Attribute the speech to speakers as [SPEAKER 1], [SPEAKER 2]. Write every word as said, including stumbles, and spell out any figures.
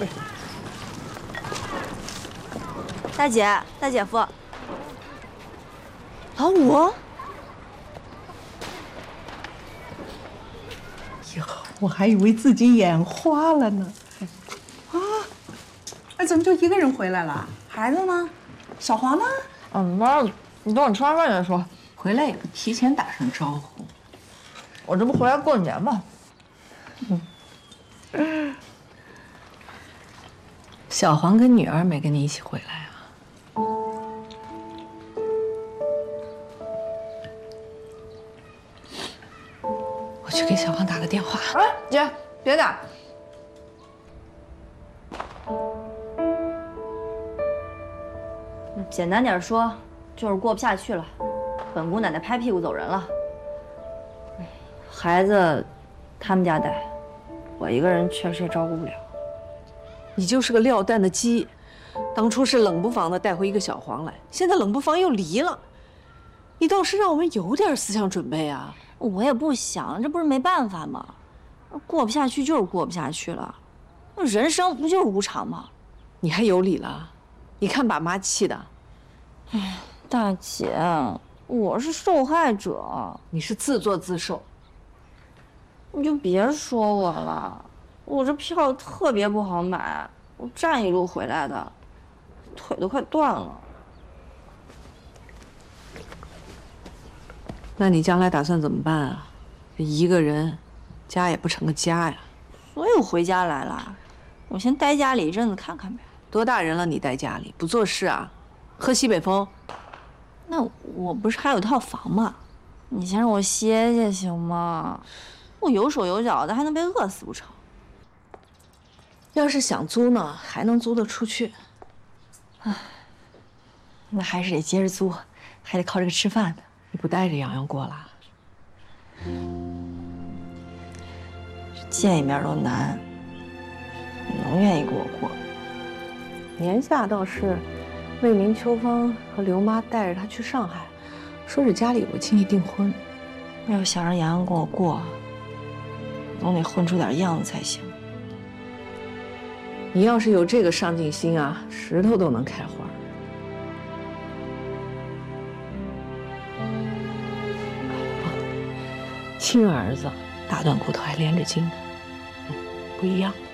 [SPEAKER 1] 大姐，大姐夫，老五。
[SPEAKER 2] 哟，我还以为自己眼花了呢。啊，哎，怎么就一个人回来了？孩子呢？小黄呢？
[SPEAKER 3] 嗯，妈，你等我吃完饭再说。
[SPEAKER 2] 回来也不提前打声招呼。
[SPEAKER 3] 我这不回来过年吗？
[SPEAKER 2] 嗯。小黄跟女儿没跟你一起回来啊？我去给小黄打个电话。
[SPEAKER 3] 哎，姐，别打。
[SPEAKER 1] 简单点说，就是过不下去了，本姑奶奶拍屁股走人了。孩子，他们家带，我一个人确实也照顾不了。
[SPEAKER 4] 你就是个撂蛋的鸡，当初是冷不防的带回一个小黄来，现在冷不防又离了，你倒是让我们有点思想准备啊！
[SPEAKER 1] 我也不想，这不是没办法吗？过不下去就是过不下去了，人生不就是无常吗？
[SPEAKER 4] 你还有理了？你看把妈气的。
[SPEAKER 1] 哎，大姐，我是受害者，
[SPEAKER 4] 你是自作自受。
[SPEAKER 1] 你就别说我了，我这票特别不好买，我站一路回来的，腿都快断了。
[SPEAKER 4] 那你将来打算怎么办啊？一个人，家也不成个家呀。
[SPEAKER 1] 所以我回家来了，我先待家里一阵子看看呗。
[SPEAKER 4] 多大人了，你待家里不做事啊？喝西北风？
[SPEAKER 1] 那我不是还有套房吗？你先让我歇歇行吗？我有手有脚的，还能被饿死不成？
[SPEAKER 4] 要是想租呢，还能租得出去。
[SPEAKER 1] 唉，那还是得接着租，还得靠这个吃饭呢。
[SPEAKER 4] 你不带着洋洋过啦？
[SPEAKER 1] 见一面都难，你能愿意跟我过？
[SPEAKER 4] 年下倒是，魏明、秋芳和刘妈带着他去上海，说是家里有个亲戚订婚。
[SPEAKER 1] 要想让洋洋跟我过，总得混出点样子才行。
[SPEAKER 4] 你要是有这个上进心啊，石头都能开花。亲儿子，大段骨头还连着筋呢，嗯，不一样。